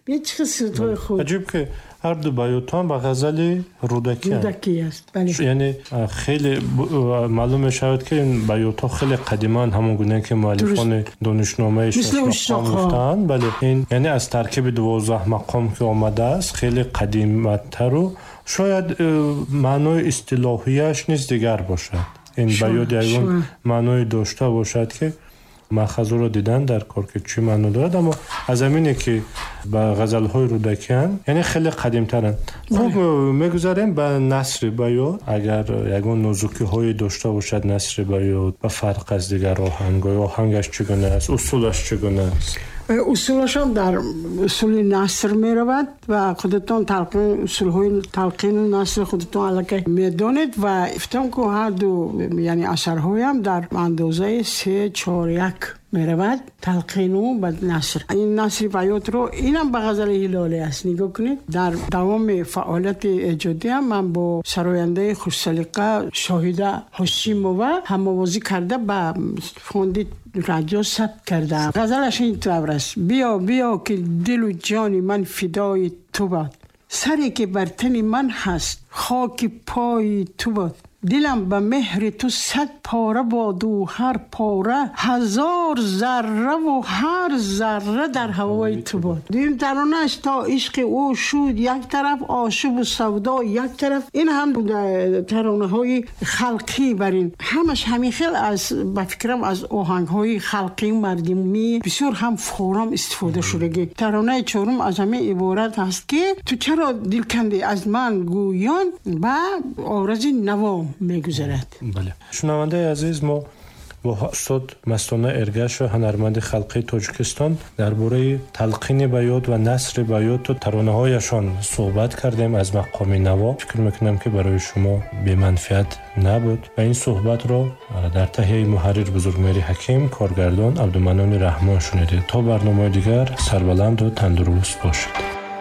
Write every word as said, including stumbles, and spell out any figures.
یک قصه خود عجیب که هر دو بیاتان با غزل رودکی رودکی است. بله. یعنی خیلی معلوم شود که این بیاتها خیلی قدیمان همون گونه که مؤلفان دانشنامه اشراق گفتن. بله این یعنی از ترکیب دوازده مقام که آمده است خیلی قدیم‌تر و شاید معنای اصطلاحیش نیز دیگر باشد. این بیات یگان معنای داشته باشد که مأخذ رو دیدن در کار که چی معنی دارد، اما از همینه که با غزل‌های رودکیان یعنی خیلی قدیم‌ترن. خب میگذاریم به نثر بیات. اگر یگان نازکی‌های داشته باشد نثر بیات و فرق از دیگر آهنگ، آهنگش چگونه است، اصولش چگونه است؟ اصولش هم در اصول نثر می رود و خودتان تلقین اصولهای تلقین نثر خودتان علاقه می دانید و افتام که هر دو یعنی اثرهای هم در اندازه سه چهار یک می رود تلقین و بعد نثر. این نثر بیات رو اینم به غزل هلالی است. نگاه کنید در دوام فعالیت ایجادی هم من با سراینده خوش سلیقه شاهده هاشیمووا هم‌آوازی کرده با فوند رادیو ثبت کرده. غزلش این طور است: بیا بیا که دل و جان من فدای تو باد، سری که بر تن من هست خاک پای تو باد، دلم به مهر تو صد پاره باد و هر پاره هزار ذره و هر ذره در هوای تو باد. این ترانه است تا عشق او شد یک طرف، عاشق و سودا یک طرف. این هم ترانه های خلقی برین همش همین خیلی از با فکرم از آهنگ های خلقی مردمی بسیار هم فورم استفاده شده. ترانه چهارم از همین عبارت هست که تو چرا دلکندی از من گویان با آرز نوام میگذرد. بله. شنونده عزیز، ما با استاد مستانه ارگش و هنرمند خلقی تاجیکستان درباره تلقین بیات و نثر بیات و ترانه‌هایشان صحبت کردیم از مقام نوا. فکر میکنم که برای شما بی منفعت نبود و این صحبت را در تهیه محرر بزرگمهری حکیم، کارگردان عبدالمنان رحمان شنیدید. تا برنامه دیگر سربلند و تندرست باشید.